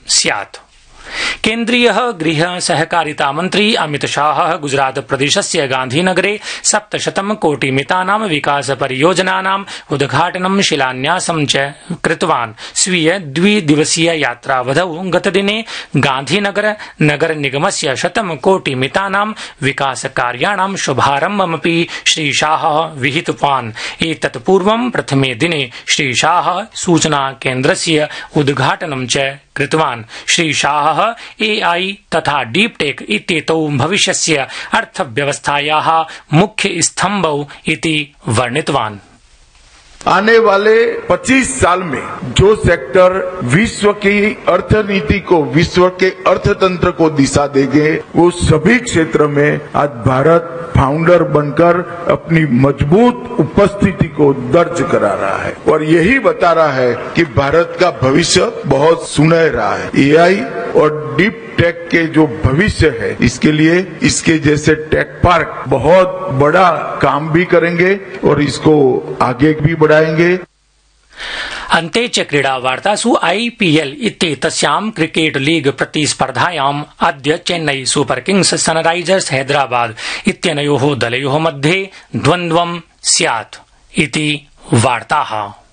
स्यात्। केन्द्रीय गृह सहकारिता मन्त्री अमित शाह गुजरात प्रदेशस्य गांधीनगरे 700 कोटिमितानां विकास परियोजनानां उद्घाटनं शिलान्यासं च कृतवान्। स्वीय द्विदिवसीय यात्रावधौ गतदिने गांधीनगर नगर निगमस्य 100 कोटिमितानां विकासकार्याणां शुभारम्भमपि श्रीशाह विहितवान्। एतत् पूर्वं प्रथमे दिने श्रीशाह सूचना केन्द्रस्य उद्घाटनं च कृतवान्। श्रीशाह एआई तथा डीप टेक इत्येतौ भविष्यस्य अर्थव्यवस्थायाः मुख्य स्तम्भौ इति वर्णितवान्। आने वाले 25 साल में जो सेक्टर विश्व की अर्थनीति को, विश्व के अर्थतंत्र को दिशा देंगे, वो सभी क्षेत्र में आज भारत फाउंडर बनकर अपनी मजबूत उपस्थिति को दर्ज करा रहा है और यही बता रहा है कि भारत का भविष्य बहुत सुनहरा है। एआई और डीप टेक के जो भविष्य है, इसके लिए इसके जैसे टेक पार्क बहुत बड़ा काम भी करेंगे और इसको आगे भी बढ़ाएंगे। अन्ते च क्रीडावार्तासु आईपीएल इत्येतस्यां क्रिकेट लीग प्रतिस्पर्धायाम् अद्य Chennai super Kings Sunrisers Hyderabad इत्यनयोः दलयोः मध्ये द्वन्द्वं स्यात् इति वार्ताः।